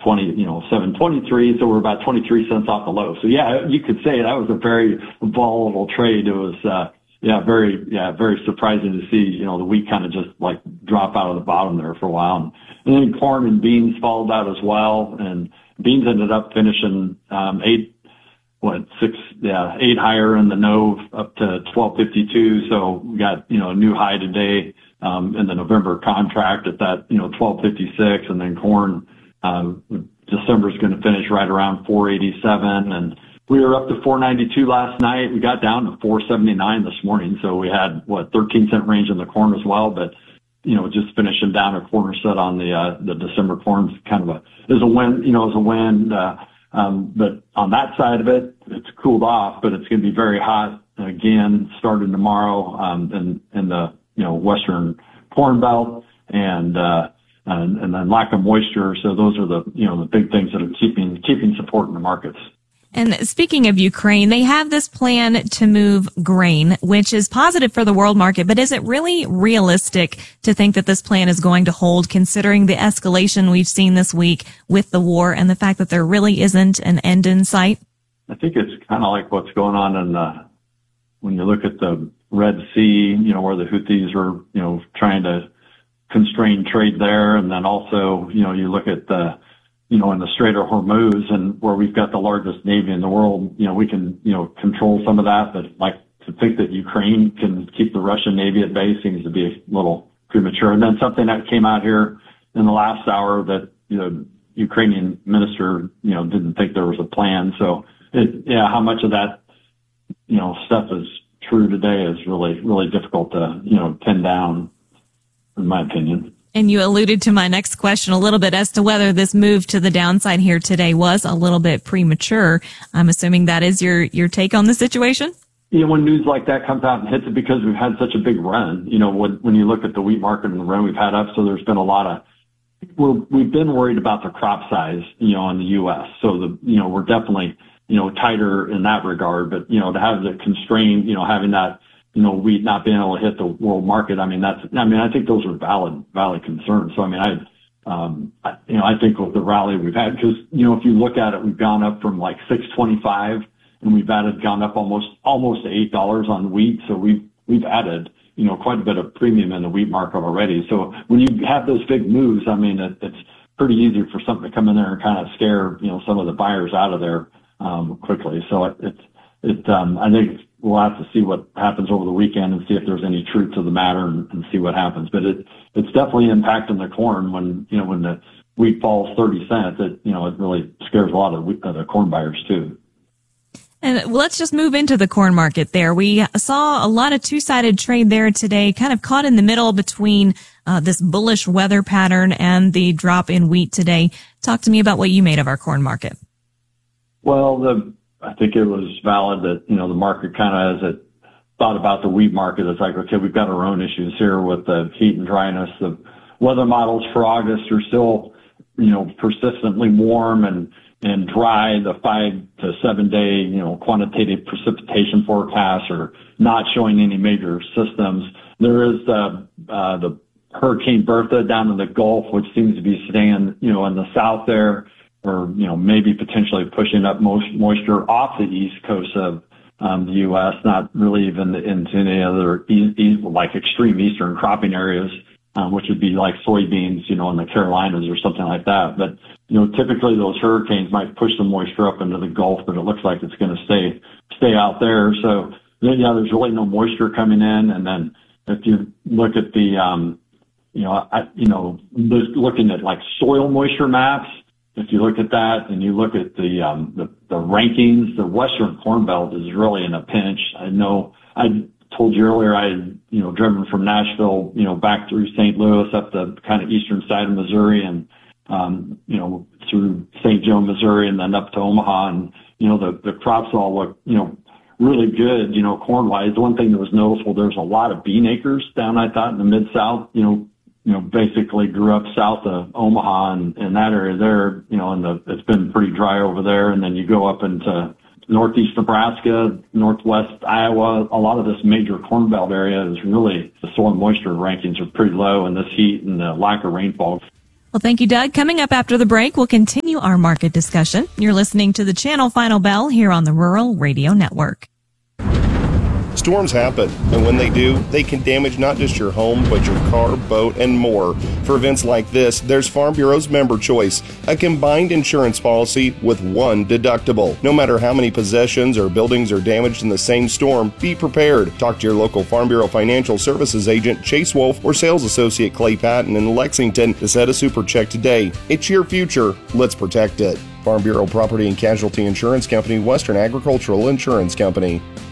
7.23, so we're about 23 cents off the low. So yeah, you could say that was a very volatile trade. It was, very surprising to see, the wheat kind of just like drop out of the bottom there for a while. And then corn and beans followed that as well. And beans ended up finishing, 8 higher in the Nove up to 12.52. So we got, a new high today, in the November contract at that, 12.56. And then corn, December's going to finish right around 4.87. And we were up to 4.92 last night. We got down to 4.79 this morning. So we had 13-cent range in the corn as well, but just finishing down a quarter set on the December corn kind of is a win, but on that side of it, it's cooled off, but it's going to be very hot again starting tomorrow, in the, Western Corn Belt and then lack of moisture. So those are the big things that are keeping support in the markets. And speaking of Ukraine, they have this plan to move grain, which is positive for the world market. But is it really realistic to think that this plan is going to hold, considering the escalation we've seen this week with the war and the fact that there really isn't an end in sight? I think it's kind of like what's going on when you look at the Red Sea, where the Houthis are, trying to constrain trade there. And then also, you look at in the Strait of Hormuz, and where we've got the largest navy in the world, we can, control some of that. But like to think that Ukraine can keep the Russian navy at bay seems to be a little premature. And then something that came out here in the last hour that, Ukrainian minister, didn't think there was a plan. So how much of that, stuff is true today is really, really difficult to, pin down, in my opinion. And you alluded to my next question a little bit as to whether this move to the downside here today was a little bit premature. I'm assuming that is your take on the situation? When news like that comes out and hits it, because we've had such a big run, when you look at the wheat market and the run we've had up, so there's been a lot of, we've been worried about the crop size, in the U.S. So we're definitely, tighter in that regard, but, to have the constraint, having that, wheat not being able to hit the world market. I think those are valid concerns. So, I think with the rally we've had, because, if you look at it, we've gone up from like 6.25 and we've gone up almost $8 on wheat. So we've added, quite a bit of premium in the wheat market already. So when you have those big moves, it's pretty easy for something to come in there and kind of scare, some of the buyers out of there, quickly. So I think we'll have to see what happens over the weekend and see if there's any truth to the matter and see what happens. But it's definitely impacting the corn when the wheat falls 30 cents, it really scares a lot of the corn buyers too. And let's just move into the corn market there. We saw a lot of two-sided trade there today, kind of caught in the middle between this bullish weather pattern and the drop in wheat today. Talk to me about what you made of our corn market. Well, I think it was valid that, the market kind of, as it thought about the wheat market, it's like, okay, we've got our own issues here with the heat and dryness. The weather models for August are still, persistently warm and dry. The 5 to 7 day, quantitative precipitation forecasts are not showing any major systems. There is the Hurricane Bertha down in the Gulf, which seems to be staying, in the south there, or, maybe potentially pushing up moisture off the east coast of the U.S., not really even into any other like extreme eastern cropping areas, which would be like soybeans, in the Carolinas or something like that. But, typically those hurricanes might push the moisture up into the Gulf, but it looks like it's going to stay out there. So, there's really no moisture coming in. And then if you look at the, looking at like soil moisture maps, if you look at that and you look at the rankings, the Western Corn Belt is really in a pinch. I know I told you earlier I had, driven from Nashville, back through St. Louis up the kind of eastern side of Missouri and, through St. Joe, Missouri, and then up to Omaha. And, the crops all look, really good, corn-wise. The one thing that was noticeable, there's a lot of bean acres down, I thought, in the Mid-South, basically grew up south of Omaha and that area there, it's been pretty dry over there. And then you go up into northeast Nebraska, northwest Iowa, a lot of this major corn belt area is really, the soil moisture rankings are pretty low in this heat and the lack of rainfall. Well, thank you, Doug. Coming up after the break, we'll continue continue our market discussion. You're listening to the Channel Final Bell here on the Rural Radio Network. Storms happen, and when they do, they can damage not just your home, but your car, boat, and more. For events like this, there's Farm Bureau's Member Choice, a combined insurance policy with one deductible. No matter how many possessions or buildings are damaged in the same storm, be prepared. Talk to your local Farm Bureau Financial Services agent, Chase Wolf, or sales associate Clay Patton in Lexington to set a super check today. It's your future. Let's protect it. Farm Bureau Property and Casualty Insurance Company, Western Agricultural Insurance Company.